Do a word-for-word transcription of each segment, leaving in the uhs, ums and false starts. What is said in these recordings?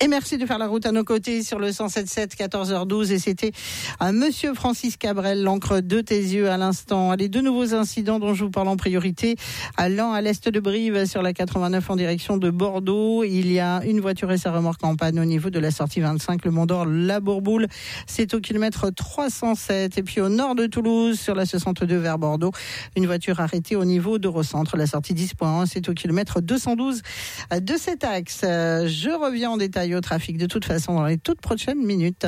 Et merci de faire la route à nos côtés sur le cent sept sept, quatorze heures douze. Et c'était à Monsieur Francis Cabrel, l'encre de tes yeux à l'instant. Allez, deux nouveaux incidents dont je vous parle en priorité. L'un à l'est de Brive sur la quatre-vingt-neuf en direction de Bordeaux. Il y a une voiture et sa remorque en panne au niveau de la sortie vingt-cinq, le Mont d'Or, la Bourboule. C'est au kilomètre trois cent sept. Et puis au nord de Toulouse sur la soixante-deux vers Bordeaux, une voiture arrêtée au niveau d'Eurocentre. La sortie dix point un, c'est au kilomètre deux cent douze de cet axe. Je reviens en détail au trafic de toute façon dans les toutes prochaines minutes.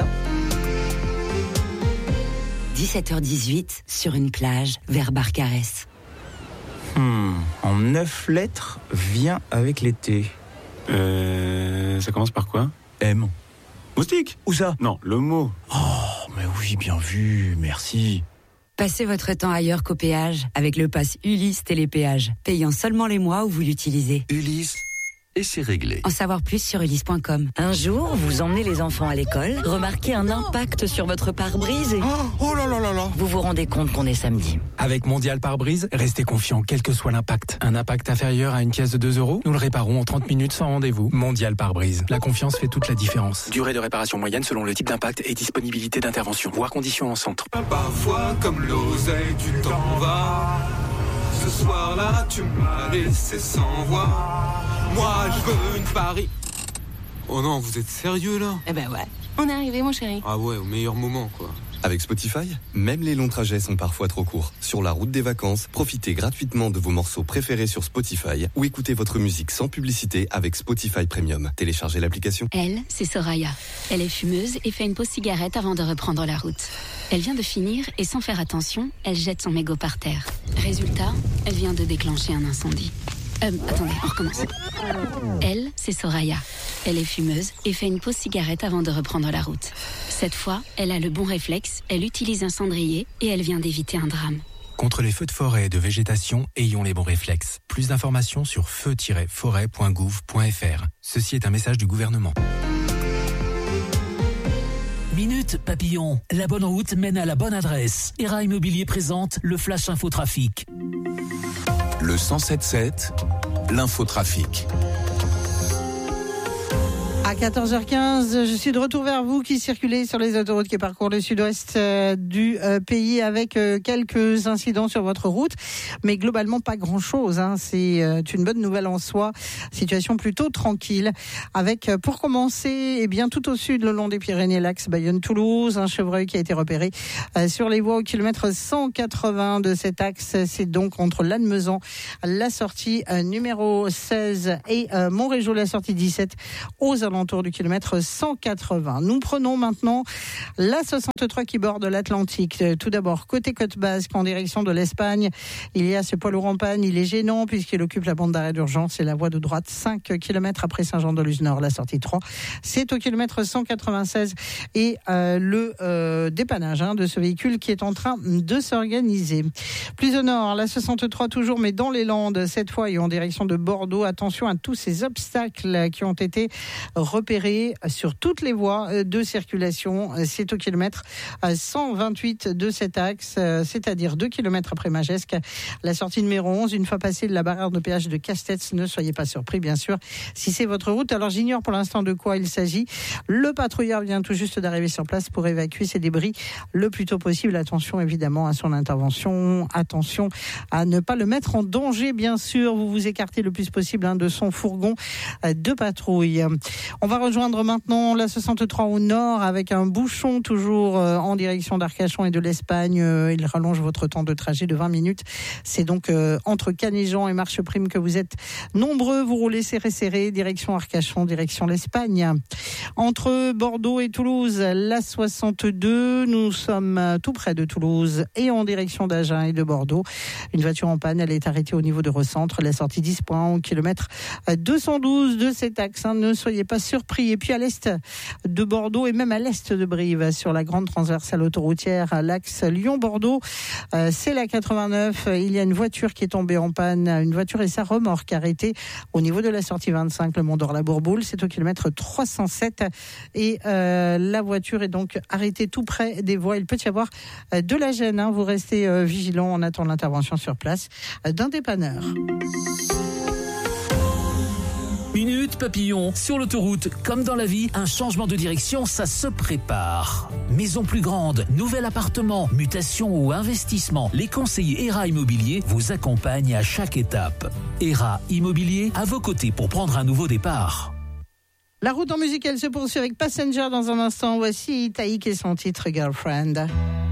dix-sept heures dix-huit sur une plage vers Barcarès. Hmm, en neuf lettres, vient avec l'été. Euh, ça commence par quoi? M. Moustique? Où ça? Non, le mot. Oh, mais oui, bien vu, merci. Passez votre temps ailleurs qu'au péage avec le pass Ulysse Télépéage, payant seulement les mois où vous l'utilisez. Ulysse, et c'est réglé. En savoir plus sur ulysse point com. Un jour, vous emmenez les enfants à l'école, remarquez un impact sur votre pare-brise et... Oh, oh là là là là. Vous vous rendez compte qu'on est samedi. Avec Mondial Pare-Brise, restez confiant quel que soit l'impact. Un impact inférieur à une pièce de deux euros, nous le réparons en trente minutes sans rendez-vous. Mondial Pare-Brise. La confiance fait toute la différence. Durée de réparation moyenne selon le type d'impact et disponibilité d'intervention. Voir conditions en centre. Parfois, comme l'oseille, tu t'en vas. Ce soir-là, tu m'as laissé sans voix. Moi, je veux une Paris. Oh non, vous êtes sérieux là? Eh ben ouais, on est arrivé mon chéri. Ah ouais, au meilleur moment quoi. Avec Spotify, même les longs trajets sont parfois trop courts. Sur la route des vacances, profitez gratuitement de vos morceaux préférés sur Spotify ou écoutez votre musique sans publicité avec Spotify Premium. Téléchargez l'application. Elle, c'est Soraya. Elle est fumeuse et fait une pause cigarette avant de reprendre la route. Elle vient de finir et sans faire attention, elle jette son mégot par terre. Résultat, elle vient de déclencher un incendie. Euh, attendez, on recommence. Elle, c'est Soraya. Elle est fumeuse et fait une pause cigarette avant de reprendre la route. Cette fois, elle a le bon réflexe, elle utilise un cendrier et elle vient d'éviter un drame. Contre les feux de forêt et de végétation, ayons les bons réflexes. Plus d'informations sur feu tiret forêt point gouv point f r. Ceci est un message du gouvernement. Minute Papillon, la bonne route mène à la bonne adresse. E R A Immobilier présente le Flash Infotrafic. Le cent sept sept, l'infotrafic. À quatorze heures quinze, je suis de retour vers vous qui circulez sur les autoroutes qui parcourent le sud-ouest euh, du euh, pays avec euh, quelques incidents sur votre route, mais globalement pas grand-chose. Hein. C'est euh, une bonne nouvelle en soi. Situation plutôt tranquille. Avec, euh, pour commencer, eh bien tout au sud, le long des Pyrénées, l'axe Bayonne-Toulouse, un chevreuil qui a été repéré euh, sur les voies au kilomètre cent quatre-vingts de cet axe. C'est donc entre Lannemezan, la sortie euh, numéro seize et euh, Montrégeau, la sortie dix-sept, aux alentours du kilomètre cent quatre-vingts. Nous prenons maintenant la soixante-trois qui borde l'Atlantique. Tout d'abord, côté côte basque, en direction de l'Espagne, il y a ce poids lourd en panne. Il est gênant puisqu'il occupe la bande d'arrêt d'urgence et la voie de droite, cinq kilomètres après Saint-Jean-de-Luz-Nord, la sortie trois. C'est au kilomètre cent quatre-vingt-seize et euh, le euh, dépannage hein, de ce véhicule qui est en train de s'organiser. Plus au nord, la soixante-trois toujours, mais dans les Landes, cette fois, et en direction de Bordeaux. Attention à tous ces obstacles qui ont été repérés sur toutes les voies de circulation. C'est au kilomètre cent vingt-huit de cet axe, c'est-à-dire deux kilomètres après Magesque. La sortie numéro onze, une fois passé la barrière de péage de Castets, ne soyez pas surpris, bien sûr, si c'est votre route. Alors, j'ignore pour l'instant de quoi il s'agit. Le patrouilleur vient tout juste d'arriver sur place pour évacuer ces débris le plus tôt possible. Attention, évidemment, à son intervention. Attention à ne pas le mettre en danger, bien sûr. Vous vous écartez le plus possible hein, de son fourgon de patrouille. On va rejoindre maintenant la soixante-trois au nord avec un bouchon toujours euh, en direction d'Arcachon et de l'Espagne. Euh, il rallonge votre temps de trajet de vingt minutes. C'est donc euh, entre Canéjan et Marcheprime que vous êtes nombreux. Vous roulez serré serré, direction Arcachon, direction l'Espagne. Entre Bordeaux et Toulouse, la soixante-deux, nous sommes tout près de Toulouse et en direction d'Agen et de Bordeaux. Une voiture en panne, elle est arrêtée au niveau de Recentre, la sortie dix point un au kilomètre deux cent douze de cet axe. Hein, ne soyez pas surpris. Et puis à l'est de Bordeaux et même à l'est de Brive, sur la grande transversale autoroutière à l'axe Lyon-Bordeaux, euh, c'est la quatre-vingt-neuf. Il y a une voiture qui est tombée en panne, une voiture et sa remorque arrêtée au niveau de la sortie vingt-cinq, le Mont d'Or, la Bourboule. C'est au kilomètre trois cent sept et euh, la voiture est donc arrêtée tout près des voies. Il peut y avoir euh, de la gêne. Hein. Vous restez euh, vigilants. On attend l'intervention sur place euh, d'un dépanneur. Minute minutes, papillon. Sur l'autoroute, comme dans la vie, un changement de direction, ça se prépare. Maison plus grande, nouvel appartement, mutation ou investissement, les conseillers E R A Immobilier vous accompagnent à chaque étape. E R A Immobilier, à vos côtés pour prendre un nouveau départ. La route en musique, elle se poursuit avec Passenger dans un instant. Voici Taïk et son titre Girlfriend.